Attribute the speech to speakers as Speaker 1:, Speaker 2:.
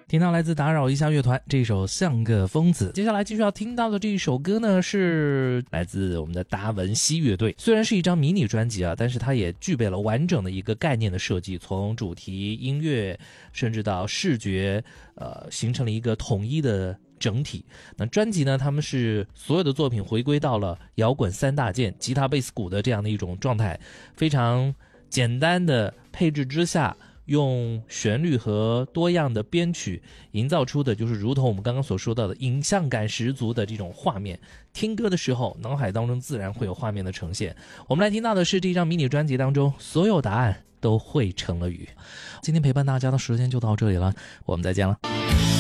Speaker 1: 听到来自打扰一下乐团这首像个疯子。接下来继续要听到的这一首歌呢，是来自我们的达文西乐队。虽然是一张迷你专辑啊，但是它也具备了完整的一个概念的设计，从主题、音乐甚至到视觉形成了一个统一的整体。那专辑呢，他们是所有的作品回归到了摇滚三大件吉他、贝斯、鼓的这样的一种状态，非常简单的配置之下，用旋律和多样的编曲营造出的就是如同我们刚刚所说到的影像感十足的这种画面。听歌的时候脑海当中自然会有画面的呈现。我们来听到的是这张迷你专辑当中所有答案都汇成了雨。今天陪伴大家的时间就到这里了，我们再见了。